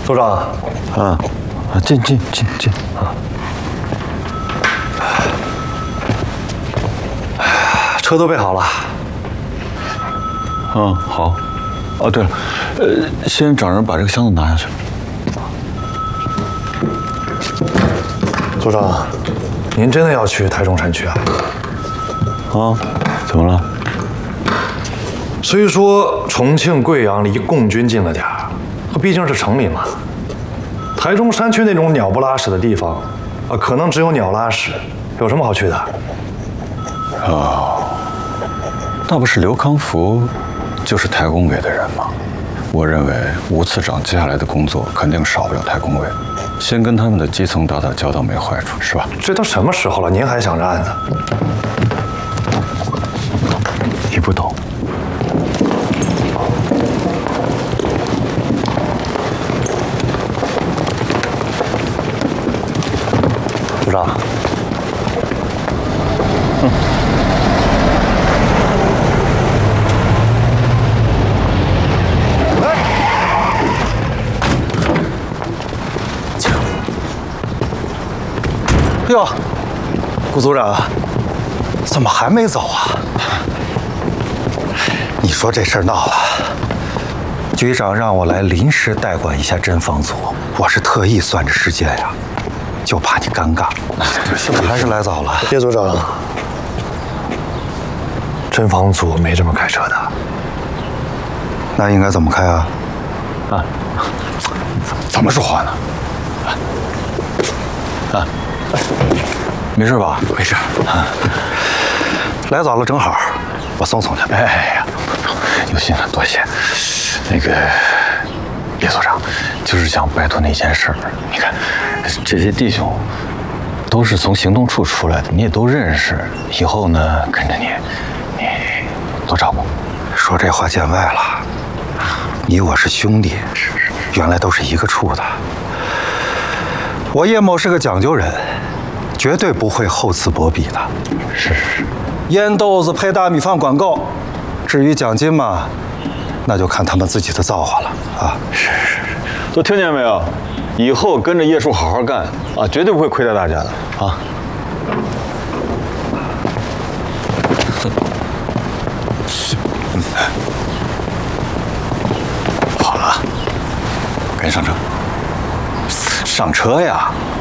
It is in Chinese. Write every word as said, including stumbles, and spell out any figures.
组长， 啊，啊，进进进进啊！ 车都备好了。 嗯，好。哦，对了，呃，先找人把这个箱子拿下去。 组长，您真的要去台中山区啊？ 啊，怎么了？ 虽说重庆、贵阳离共军近了点儿，可毕竟是城里嘛。台中山区那种鸟不拉屎的地方，啊，可能只有鸟拉屎，有什么好去的？ 哦，那不是刘康福，就是台工委的人吗？我认为吴次长接下来的工作肯定少不了台工委，先跟他们的基层打打交道没坏处，是吧？ 这都什么时候了，您还想着案子？ 你不懂。 组长， 嗯。 哟，顾组长，怎么还没走啊？你说这事儿闹了，局长让我来临时代管一下侦防组，我是特意算着时间呀，就怕你尴尬。你还是来早了。 叶组长，侦防组没这么开车的。 那应该怎么开啊？ 啊，怎么说话呢？啊，啊，没事吧？ 没事。啊，来早了正好，我送送去。 哎呀，有心了，多谢。那个叶组长，就是想拜托那件事儿。你看，这些弟兄都是从行动处出来的，你也都认识。以后呢，跟着你，你多照顾。 说这话见外了，你我是兄弟，是是，原来都是一个处的。我叶某是个讲究人，绝对不会厚此薄彼的。 是是是。 烟豆子配大米饭管够，至于奖金嘛，那就看他们自己的造化了啊！ 是是是，都听见没有？以后跟着叶叔好好干啊，绝对不会亏待大家的啊！好了，赶紧上车。上车呀！